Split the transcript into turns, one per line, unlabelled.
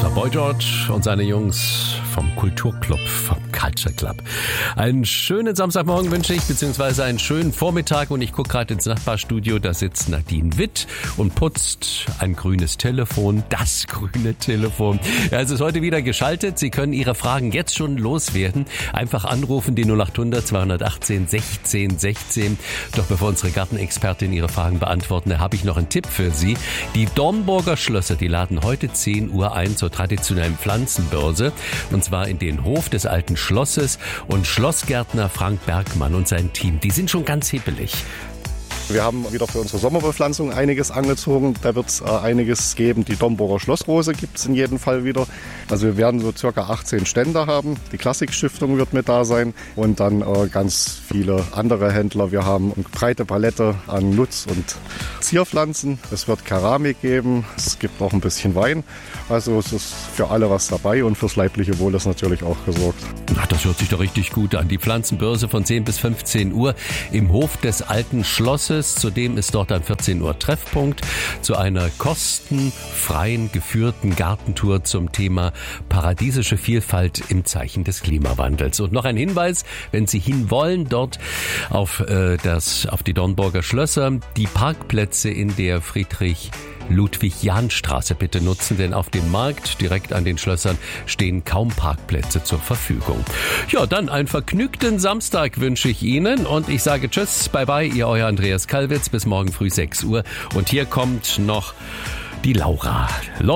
Boy George und seine Jungs vom Kulturclub, vom Culture Club. Einen schönen Samstagmorgen wünsche ich, beziehungsweise einen schönen Vormittag. Und ich gucke gerade ins Nachbarstudio, da sitzt Nadine Witt und putzt ein grünes Telefon, das grüne Telefon. Ja, es ist heute wieder geschaltet. Sie können Ihre Fragen jetzt schon loswerden. Einfach anrufen, die 0800 218 16 16. Doch bevor unsere Gartenexpertin Ihre Fragen beantworten, habe ich noch einen Tipp für Sie. Die Dornburger Schlösser, die laden heute 10 Uhr ein zur traditionellen Pflanzenbörse. Und zwar in den Hof des alten Schlosses. Und Schlossgärtner Frank Bergmann und sein Team, die sind schon ganz hibbelig.
Wir haben wieder für unsere Sommerbepflanzung einiges angezogen. Da wird es einiges geben. Die Dornburger Schlossrose gibt es in jedem Fall wieder. Also wir werden so circa 18 Stände haben. Die Klassikstiftung wird mit da sein und dann ganz viele andere Händler. Wir haben eine breite Palette an Nutz- und Zierpflanzen. Es wird Keramik geben. Es gibt auch ein bisschen Wein. Also es ist für alle was dabei und fürs leibliche Wohl ist natürlich auch gesorgt.
Ach, das hört sich doch richtig gut an. Die Pflanzenbörse von 10 bis 15 Uhr im Hof des alten Schlosses. Zudem ist dort an 14 Uhr Treffpunkt zu einer kostenfreien geführten Gartentour zum Thema paradiesische Vielfalt im Zeichen des Klimawandels. Und noch ein Hinweis, wenn Sie hinwollen, dort auf die Dornburger Schlösser, die Parkplätze in der Friedrich-Ludwig-Jahn-Straße bitte nutzen, denn auf dem Markt direkt an den Schlössern stehen kaum Parkplätze zur Verfügung. Ja, dann einen vergnügten Samstag wünsche ich Ihnen und ich sage Tschüss, bye bye, Euer Andreas Kalwitz, bis morgen früh 6 Uhr. Und hier kommt noch die Laura.